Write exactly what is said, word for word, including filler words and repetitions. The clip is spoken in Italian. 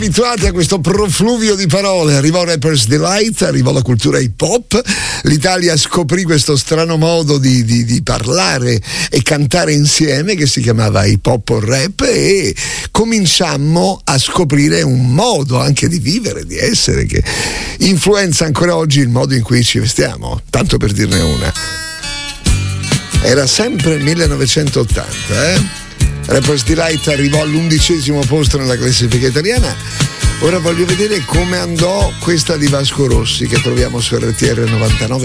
Abituati a questo profluvio di parole, arrivò Rapper's Delight, arrivò la cultura hip hop, l'Italia scoprì questo strano modo di, di, di parlare e cantare insieme che si chiamava hip hop o rap, e cominciammo a scoprire un modo anche di vivere, di essere, che influenza ancora oggi il modo in cui ci vestiamo, tanto per dirne una. Era sempre millenovecentottanta, eh? Rapper's Delight arrivò all'undicesimo posto nella classifica italiana. Ora voglio vedere come andò questa di Vasco Rossi che troviamo su R T R novantanove.